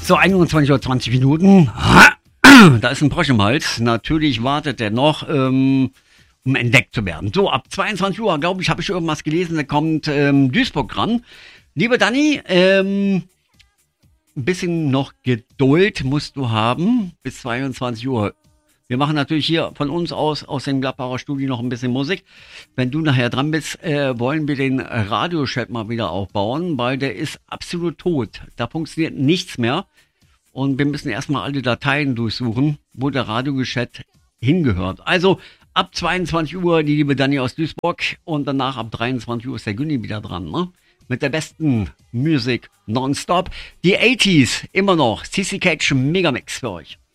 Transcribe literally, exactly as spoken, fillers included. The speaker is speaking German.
So, einundzwanzig Uhr zwanzig Minuten. Da ist ein Frosch im Hals. Natürlich wartet er noch, ähm, um entdeckt zu werden. So, ab zweiundzwanzig Uhr, glaube ich, habe ich irgendwas gelesen, da kommt ähm, Duisburg ran. Liebe Dani, ähm, ein bisschen noch Geduld musst du haben bis zweiundzwanzig Uhr. Wir machen natürlich hier von uns aus, aus dem Gladbacher Studio noch ein bisschen Musik. Wenn du nachher dran bist, äh, wollen wir den Radiochat mal wieder aufbauen, weil der ist absolut tot. Da funktioniert nichts mehr. Und wir müssen erstmal alle Dateien durchsuchen, wo der Radiochat hingehört. Also ab zweiundzwanzig Uhr die liebe Dani aus Duisburg und danach ab dreiundzwanzig Uhr ist der Günni wieder dran, ne? Mit der besten Musik nonstop. Die achtziger immer noch. C C Cage Megamix für euch.